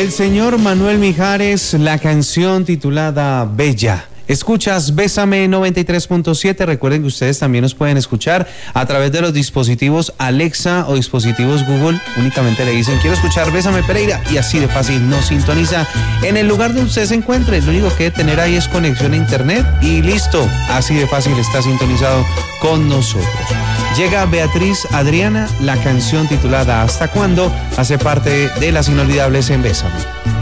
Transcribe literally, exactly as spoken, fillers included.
El señor Manuel Mijares, la canción titulada Bella. Escuchas Bésame noventa y tres punto siete. Recuerden que ustedes también nos pueden escuchar a través de los dispositivos Alexa o dispositivos Google. Únicamente le dicen, quiero escuchar Bésame Pereira, y así de fácil nos sintoniza en el lugar donde usted se encuentre. Lo único que debe tener ahí es conexión a internet y listo. Así de fácil está sintonizado con nosotros. Llega Beatriz Adriana, la canción titulada ¿Hasta cuándo? Hace parte de las inolvidables en Bésame.